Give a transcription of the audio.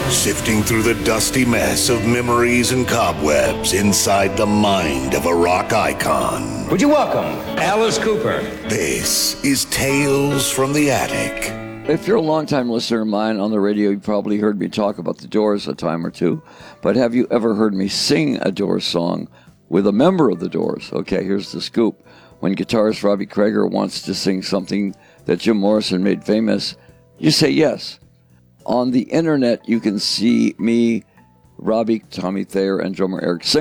Sifting through the dusty mess of memories and cobwebs inside the mind of a rock icon. Would you welcome Alice Cooper? This is Tales from the Attic. If you're a longtime listener of mine on the radio, you probably heard me talk about the Doors a time or two. But have you ever heard me sing a Doors song with a member of the Doors? Okay, here's the scoop. When guitarist Robbie Krieger wants to sing something that Jim Morrison made famous, you say yes. On the internet, you can see me, Robbie, Tommy Thayer, and drummer Eric Singer